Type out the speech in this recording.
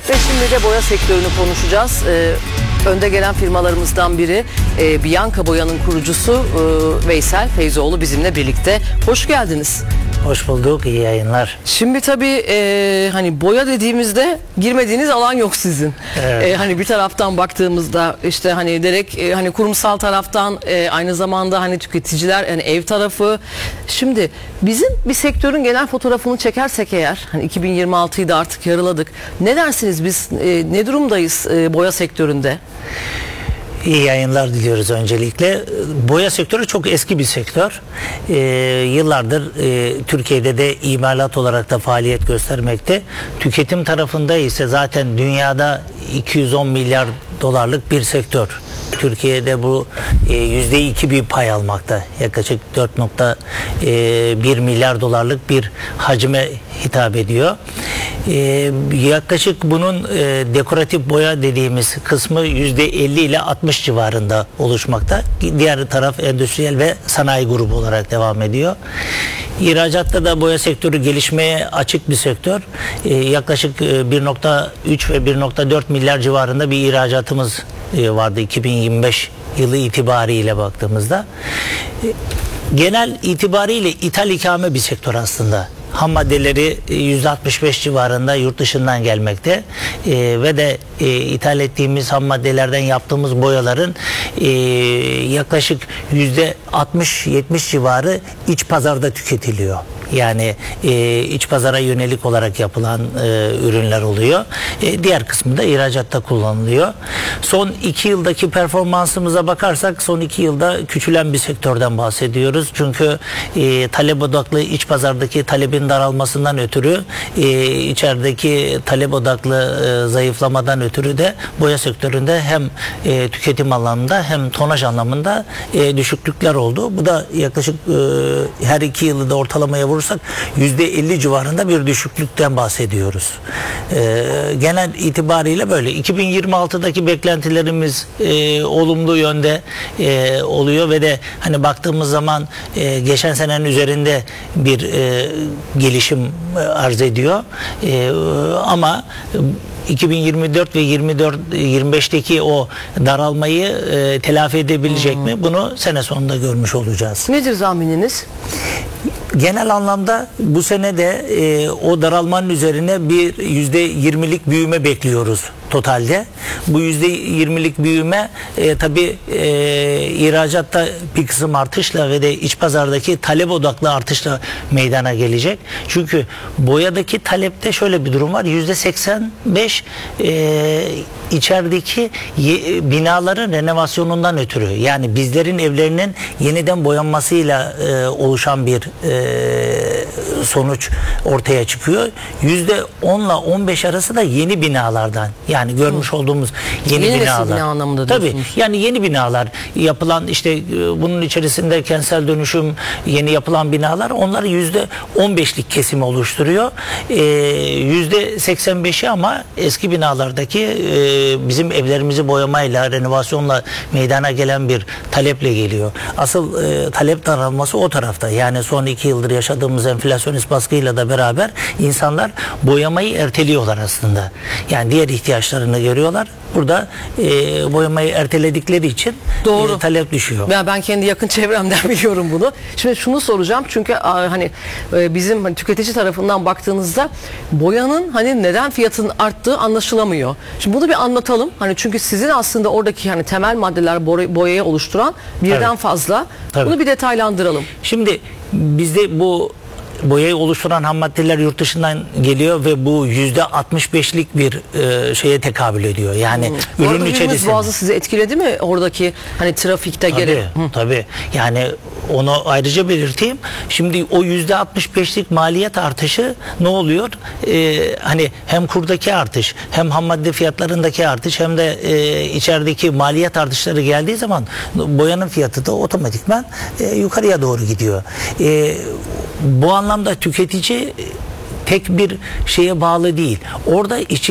Ve şimdi de boya sektörünü konuşacağız. Önde gelen firmalarımızdan biri Bianca Boya'nın kurucusu Veysel Feyzoğlu bizimle birlikte. Hoş geldiniz. Hoş bulduk, iyi yayınlar. Şimdi tabii hani boya dediğimizde girmediğiniz alan yok sizin. Evet. Hani bir taraftan baktığımızda işte hani direkt hani kurumsal taraftan aynı zamanda hani tüketiciler yani ev tarafı. Şimdi bizim bir sektörün genel fotoğrafını çekersek eğer hani 2026'yı da artık yarıladık. Ne dersiniz biz ne durumdayız boya sektöründe? İyi yayınlar diliyoruz öncelikle. Boya sektörü çok eski bir sektör. Yıllardır Türkiye'de de imalat olarak da faaliyet göstermekte. Tüketim tarafında ise zaten dünyada 210 milyar dolarlık bir sektör. Türkiye'de bu %2 bir pay almakta. Yaklaşık 4.1 milyar dolarlık bir hacme hitap ediyor. Yaklaşık bunun dekoratif boya dediğimiz kısmı %50 ile 60 civarında oluşmakta. Diğer taraf endüstriyel ve sanayi grubu olarak devam ediyor. İhracatta da boya sektörü gelişmeye açık bir sektör. Yaklaşık 1.3 ve 1.4 milyar civarında bir ihracatımız vardı 2025 yılı itibariyle baktığımızda. Genel itibariyle ithal ikame bir sektör aslında. Ham maddeleri %65 civarında yurt dışından gelmekte ve de ithal ettiğimiz ham maddelerden yaptığımız boyaların yaklaşık %60-70 civarı iç pazarda tüketiliyor. Yani iç pazara yönelik olarak yapılan ürünler oluyor. Diğer kısmı da ihracatta kullanılıyor. Son 2 yıldaki performansımıza bakarsak son 2 yılda küçülen bir sektörden bahsediyoruz. Çünkü talep odaklı iç pazardaki talebin daralmasından ötürü içerideki talep odaklı zayıflamadan ötürü de boya sektöründe hem tüketim anlamında hem tonaj anlamında düşüklükler oldu. Bu da yaklaşık her 2 yılı da ortalamaya vurursak %50 civarında bir düşüklükten bahsediyoruz. Genel itibariyle böyle. 2026'daki beklentilerimiz olumlu yönde oluyor ve de hani baktığımız zaman geçen senenin üzerinde bir gelişim arz ediyor. Ama 2024 ve 25'teki o daralmayı telafi edebilecek mi? Bunu sene sonunda görmüş olacağız. Nedir tahmininiz? Genel anlamda bu sene de o daralmanın üzerine bir %20'lik büyüme bekliyoruz totalde. Bu %20'lik büyüme tabii ihracatta bir kısım artışla ve de iç pazardaki talep odaklı artışla meydana gelecek. Çünkü boyadaki talepte şöyle bir durum var. %85 içerideki binaların renovasyonundan ötürü, yani bizlerin evlerinin yeniden boyanmasıyla oluşan bir sonuç ortaya çıkıyor. %10 ile 15 arası da yeni binalardan, yani görmüş olduğumuz yeni binalar. Bina anlamında tabii diyorsunuz. yani yeni binalar yapılan, işte bunun içerisinde kentsel dönüşüm yeni yapılan binalar, onlar %15'lik kesimi oluşturuyor. %85'i ama eski binalardaki bizim evlerimizi boyamayla, renovasyonla meydana gelen bir taleple geliyor. Asıl talep daralması o tarafta. Yani son 2 yıldır yaşadığımız enflasyonist baskıyla da beraber insanlar boyamayı erteliyorlar aslında. Yani diğer ihtiyaçlarını görüyorlar. Burada boyamayı erteledikleri için talep düşüyor. Ben kendi yakın çevremden biliyorum bunu. Şimdi şunu soracağım, çünkü hani bizim hani tüketici tarafından baktığınızda boyanın hani neden fiyatının arttığı anlaşılamıyor. Şimdi bunu bir anlatalım. Hani çünkü sizin aslında oradaki hani temel maddeler boyayı oluşturan birden fazla. Tabii. Bunu bir detaylandıralım. Şimdi bizde bu boyayı oluşturan ham maddeler yurt dışından geliyor ve bu %65'lik bir şeye tekabül ediyor. Yani ürün içerisinde. Boğazı sizi etkiledi mi oradaki hani trafikte gelen? Tabii. Yani onu ayrıca belirteyim. Şimdi o %65'lik maliyet artışı ne oluyor? Hani hem kurdaki artış, hem ham madde fiyatlarındaki artış, hem de içerideki maliyet artışları geldiği zaman boyanın fiyatı da otomatikman yukarıya doğru gidiyor. Bu anlamda tüketici tek bir şeye bağlı değil. Orada